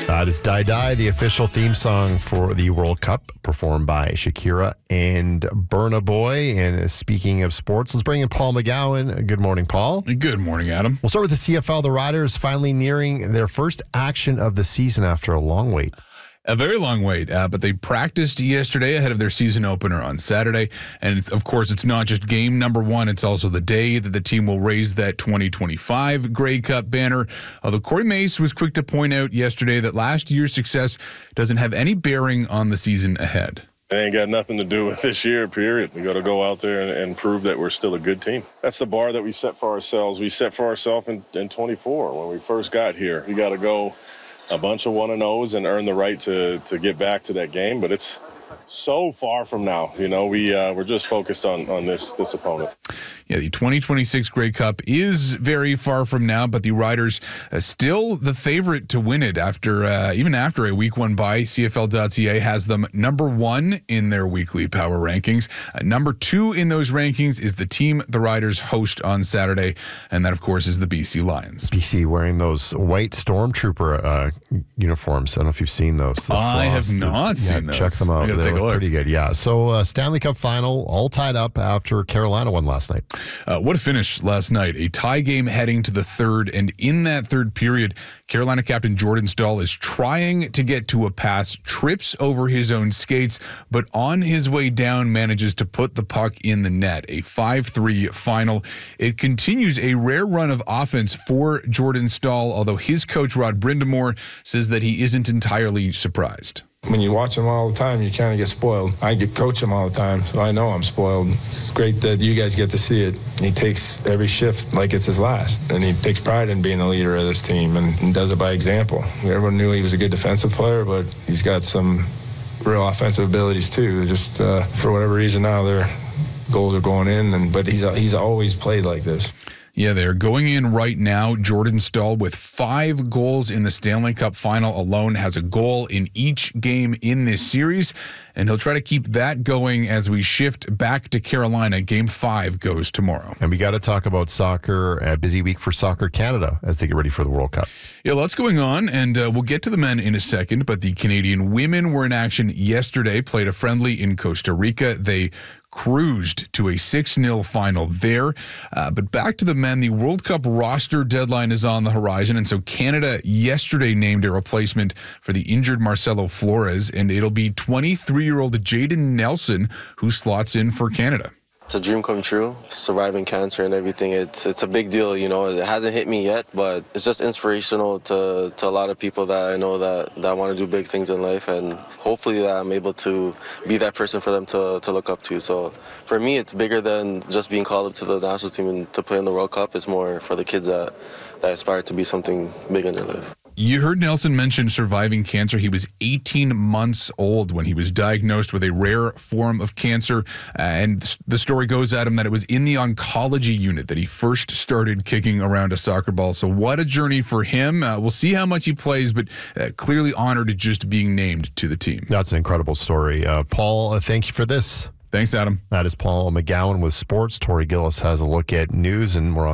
That is Die Die, the official theme song for the World Cup, performed by Shakira and Burna Boy. And speaking of sports, let's bring in Paul McGowan. Good morning, Paul. Good morning, Adam. We'll start with the CFL. The Riders finally nearing their first action of the season after a long wait. A very long wait, but they practiced yesterday ahead of their season opener on Saturday. And of course, it's not just game number one, it's also the day that the team will raise that 2025 Grey Cup banner. Although Corey Mace was quick to point out yesterday that last year's success doesn't have any bearing on the season ahead. It ain't got nothing to do with this year, period. We got to go out there and prove that we're still a good team. That's the bar that we set for ourselves. We set for ourselves in 24 when we first got here. We got to go a bunch of 1-0s and earn the right to get back to that game, but it's so far from now. You know, we're just focused on this opponent. Yeah, the 2026 Grey Cup is very far from now, but the Riders still the favorite to win it even after a week one bye. CFL.ca has them number one in their weekly power rankings. Number two in those rankings is the team the Riders host on Saturday, and that, of course, is the BC Lions. BC wearing those white Stormtrooper uniforms. I don't know if you've seen those. I have not seen those. Check them out. I gotta They take a look look. pretty good. Yeah. So Stanley Cup final, all tied up after Carolina won last night. What a finish last night. A tie game heading to the third, and in that third period, Carolina captain Jordan Staal is trying to get to a pass, trips over his own skates, but on his way down manages to put the puck in the net. A 5-3 final. It continues a rare run of offense for Jordan Staal, although his coach Rod Brindamore says that he isn't entirely surprised. When you watch him all the time, you kind of get spoiled. I get coach him all the time, so I know I'm spoiled. It's great that you guys get to see it. He takes every shift like it's his last, and he takes pride in being the leader of this team and does it by example. Everyone knew he was a good defensive player, but he's got some real offensive abilities too. Just for whatever reason now, their goals are going in, but he's always played like this. Yeah, they're going in right now. Jordan Staal, with 5 goals in the Stanley Cup final alone, has a goal in each game in this series, and he'll try to keep that going as we shift back to Carolina. Game 5 goes tomorrow. And we got to talk about soccer, a busy week for Soccer Canada as they get ready for the World Cup. Yeah, lots going on, and we'll get to the men in a second, but the Canadian women were in action yesterday, played a friendly in Costa Rica. They cruised to a 6-0 final there. But back to the men, the World Cup roster deadline is on the horizon, and so Canada yesterday named a replacement for the injured Marcelo Flores, and it'll be 23-year-old Jaden Nelson who slots in for Canada. It's a dream come true, surviving cancer and everything. It's a big deal, you know. It hasn't hit me yet, but it's just inspirational to a lot of people that I know that want to do big things in life, and hopefully that I'm able to be that person for them to look up to. So for me, it's bigger than just being called up to the national team and to play in the World Cup. It's more for the kids that aspire to be something big in their life. You heard Nelson mention surviving cancer. He was 18 months old when he was diagnosed with a rare form of cancer. And the story goes at him that it was in the oncology unit that he first started kicking around a soccer ball. So what a journey for him. We'll see how much he plays, but clearly honored at just being named to the team. That's an incredible story. Paul, thank you for this. Thanks, Adam. That is Paul McGowan with sports. Tori Gillis has a look at news, and we're on